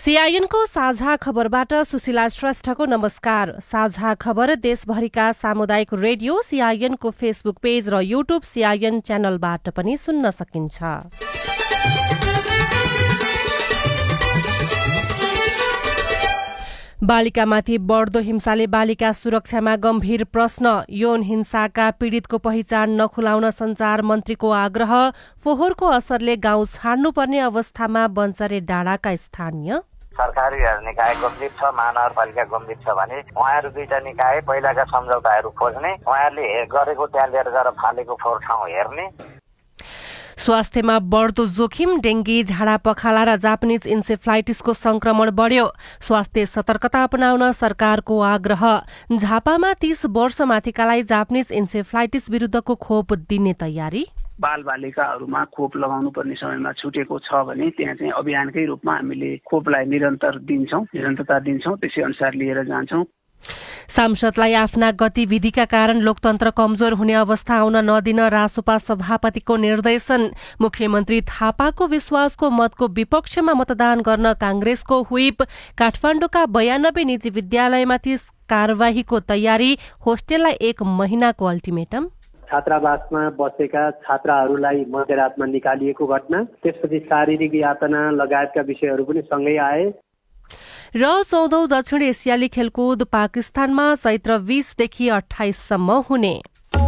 सीआईएनको साझा खबरबाट सुशीला श्रेष्ठको नमस्कार। साझा खबर देशभरिका सामुदायिक रेडियो सीआईएनको फेसबुक पेज र युट्युब सीआईएन च्यानलबाट पनि सुन्न सकिन्छ। बालिकामाथि बढ्दो हिंसाले बालिका सुरक्षामा गम्भीर प्रश्न। यौन हिंसाका पीड़ितको पहिचान नखुलाउन संचार मन्त्रीको आग्रह। फोहोरको असरले गाउँ छाड्नुपर्ने अवस्थामा बन्चरे डाँडाका स्थानीय। सरकारी निकाय गम्भीर छ, महानगरपालिका गम्भीर छ भने उहाँहरू दुईटा निकाय पहिलाका सम्झौताहरू खोज्ने, उहाँहरूले गरेको त्यहाँ लिएर गएर फालेको फोहोर ठाउँ हेर्ने। स्वास्थ्यमा बढ्दो जोखिम। डेंगी, झाडा पखाला र जापानिज इन्सेफ्लाइटिसको संक्रमण बढ्यो। स्वास्थ्य सतर्कता अपनाउन सरकारको आग्रह। झापामा 30 वर्षमाथिकालाई जापानिज इन्सेफ्लाइटिस विरुद्धको खोप दिने तयारी। बालबालिकाहरूमा खोप लगाउनु पर्ने समयमा छुटेको छ भने त्यहाँ चाहिँ अभियानकै रूपमा हामीले खोपलाई निरन्तरता दिन्छौं, त्यसै अनुसार लिएर जान्छौं। सांसदलाई आफ्ना गतिविधिका कारण लोकतन्त्र कमजोर हुने अवस्था आउन नदिन रासोपा सभापतिको निर्देशन। मुख्यमन्त्री थापाको विश्वासको मतको विपक्षमा मतदान गर्न कांग्रेसको व्हिप। काठमाडौँका 92 निजी विद्यालयमाथि कार्यवाहीको तयारी। होस्टेललाई 1 महिनाको अल्टिमेटम। छात्रावासमा बसेका छात्राहरूलाई मध्यरातमा निकालिएको घटना, त्यसपछि शारीरिक यातना लगायतका विषयहरू पनि सँगै आए। र 14औं दक्षिण एसियाली खेलकुद पाकिस्तानमा चैत्र 20 देखि 28 सम्म हुने।